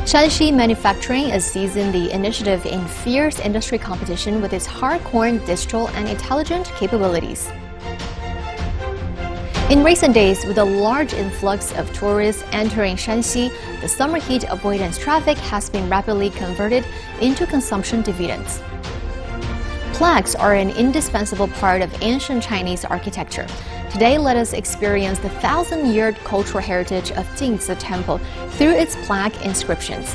Shanxi Manufacturing is seizing the initiative in fierce industry competition with its hardcore digital and intelligent capabilities. In recent days, with a large influx of tourists entering Shanxi, the summer heat avoidance traffic has been rapidly converted into consumption dividends. Plaques are an indispensable part of ancient Chinese architecture. Today, let us experience the 1,000-year cultural heritage of Jingzi Temple through its plaque inscriptions.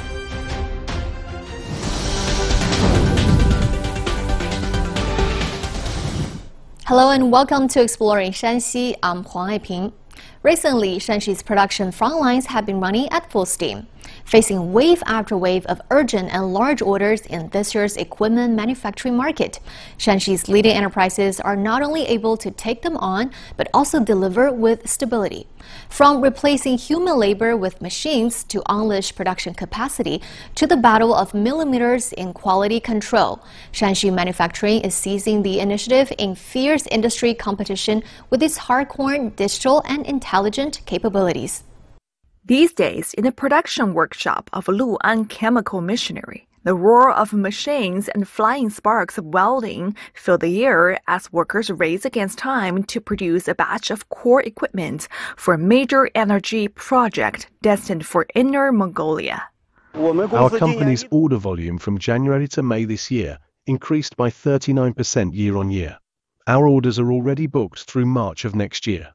Hello and welcome to Exploring Shanxi. I'm Huang Aiping. Recently, Shanxi's production front lines have been running at full steam, facing wave after wave of urgent and large orders in this year's equipment manufacturing market. Shanxi's leading enterprises are not only able to take them on, but also deliver with stability. From replacing human labor with machines to unleash production capacity to the battle of millimeters in quality control, Shanxi Manufacturing is seizing the initiative in fierce industry competition with its hardcore digital and intelligent capabilities. These days, in the production workshop of Lu'an Chemical Machinery, the roar of machines and flying sparks of welding fill the air as workers race against time to produce a batch of core equipment for a major energy project destined for Inner Mongolia. Our company's order volume from January to May this year increased by 39% year-on-year. Our orders are already booked through March of next year.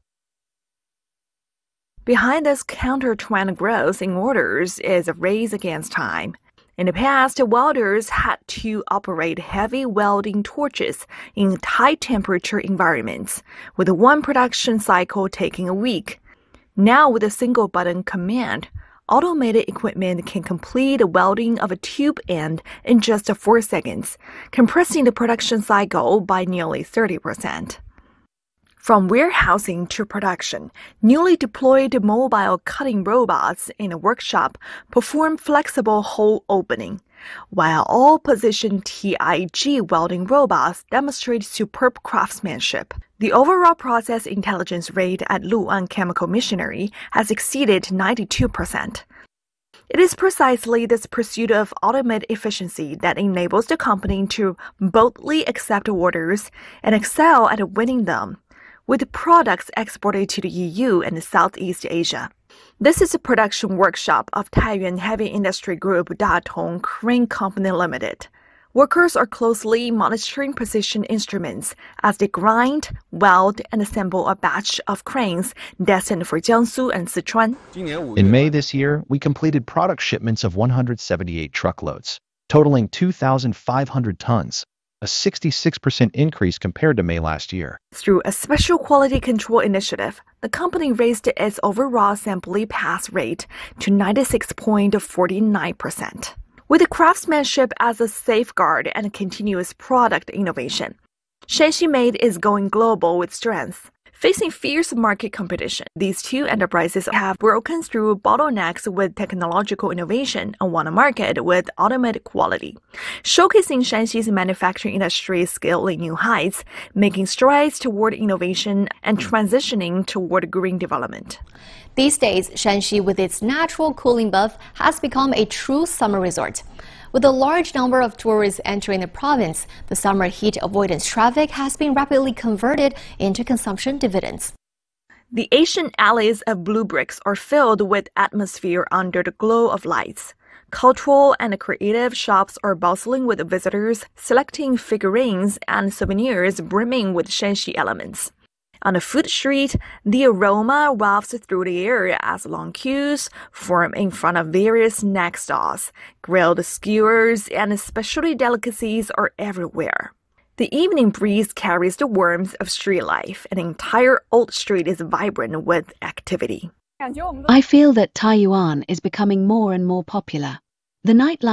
Behind this counter-trend growth in orders is a race against time. In the past, welders had to operate heavy welding torches in high-temperature environments, with one production cycle taking a week. Now, with a single-button command, automated equipment can complete the welding of a tube end in just 4 seconds, compressing the production cycle by nearly 30%. From warehousing to production, newly deployed mobile cutting robots in a workshop perform flexible hole opening, while all-position TIG welding robots demonstrate superb craftsmanship. The overall process intelligence rate at Lu'an Chemical Machinery has exceeded 92%. It is precisely this pursuit of ultimate efficiency that enables the company to boldly accept orders and excel at winning them, with products exported to the EU and Southeast Asia. This is a production workshop of Taiyuan Heavy Industry Group Datong Crane Company Limited. Workers are closely monitoring precision instruments as they grind, weld, and assemble a batch of cranes destined for Jiangsu and Sichuan. In May this year, we completed product shipments of 178 truckloads, totaling 2,500 tons. A 66% increase compared to May last year. Through a special quality control initiative, the company raised its overall assembly pass rate to 96.49%. With craftsmanship as a safeguard and continuous product innovation, Shanxi Made is going global with strength. Facing fierce market competition, these two enterprises have broken through bottlenecks with technological innovation and won a market with automated quality, showcasing Shanxi's manufacturing industry scaling new heights, making strides toward innovation and transitioning toward green development. These days, Shanxi, with its natural cooling buff, has become a true summer resort. With a large number of tourists entering the province, the summer heat avoidance traffic has been rapidly converted into consumption dividends. The ancient alleys of blue bricks are filled with atmosphere under the glow of lights. Cultural and creative shops are bustling with visitors, selecting figurines and souvenirs brimming with Shanxi elements. On the food street, the aroma wafts through the air as long queues form in front of various snack stalls. Grilled skewers and specialty delicacies are everywhere. The evening breeze carries the warmth of street life, and the entire old street is vibrant with activity. I feel that Taiyuan is becoming more and more popular. The nightlife